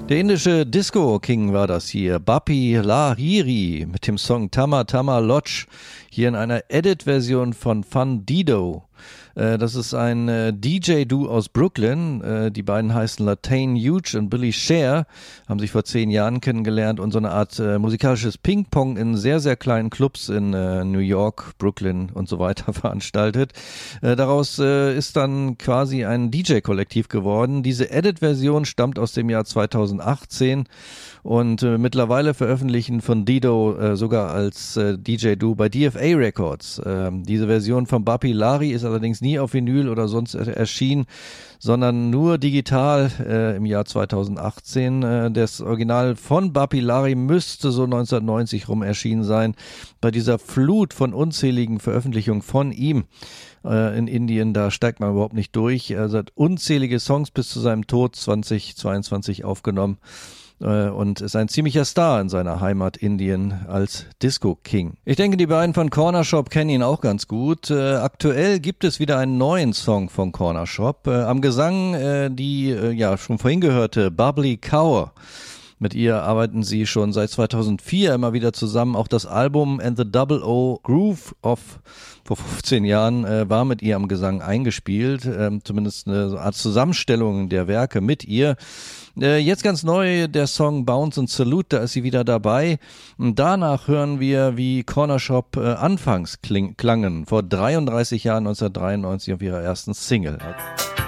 Der indische Disco-King war das hier, Bappi Lahiri mit dem Song Tama Tama Lodge, hier in einer Edit-Version von Fundido. Das ist ein DJ-Duo aus Brooklyn. Die beiden heißen Latane Huge und Billy Scher, haben sich vor 10 Jahren kennengelernt und so eine Art musikalisches Ping-Pong in sehr, sehr kleinen Clubs in New York, Brooklyn und so weiter veranstaltet. Daraus ist dann quasi ein DJ-Kollektiv geworden. Diese Edit-Version stammt aus dem Jahr 2018 und mittlerweile veröffentlichen Fundido sogar als DJ-Duo bei DFA Records. Diese Version von Bappi Lahiri ist allerdings nie auf Vinyl oder sonst erschienen, sondern nur digital im Jahr 2018. Das Original von Bappi Lahiri müsste so 1990 rum erschienen sein. Bei dieser Flut von unzähligen Veröffentlichungen von ihm in Indien, da steigt man überhaupt nicht durch. Er hat unzählige Songs bis zu seinem Tod 2022 aufgenommen und ist ein ziemlicher Star in seiner Heimat Indien als Disco-King. Ich denke, die beiden von Corner Shop kennen ihn auch ganz gut. Aktuell gibt es wieder einen neuen Song von Corner Shop. Am Gesang die schon vorhin gehörte Bubbly Cow. Mit ihr arbeiten sie schon seit 2004 immer wieder zusammen. Auch das Album And the Double O Groove of vor 15 Jahren war mit ihr am Gesang eingespielt. Zumindest eine Art Zusammenstellung der Werke mit ihr. Jetzt ganz neu der Song Bounce and Salute, da ist sie wieder dabei. Und danach hören wir, wie Corner Shop anfangs klangen, vor 33 Jahren, 1993 auf ihrer ersten Single.